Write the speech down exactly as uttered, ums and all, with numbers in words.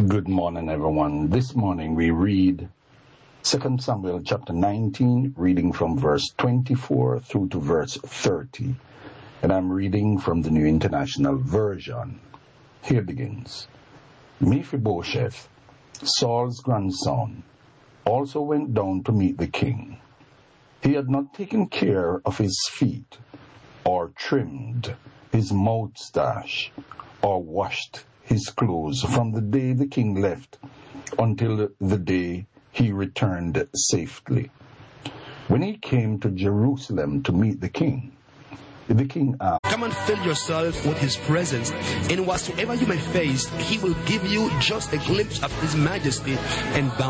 Good morning, everyone. This morning we read Second Samuel chapter nineteen, reading from verse twenty-four through to verse thirty. And I'm reading from the New International Version. Here begins. Mephibosheth, Saul's grandson, also went down to meet the king. He had not taken care of his feet, or trimmed his moustache, or washed his clothes from the day the king left until the day he returned safely. When he came to Jerusalem to meet the king, the king asked, "Come and fill yourself with his presence. In whatsoever you may face, he will give you just a glimpse of his majesty and bounty."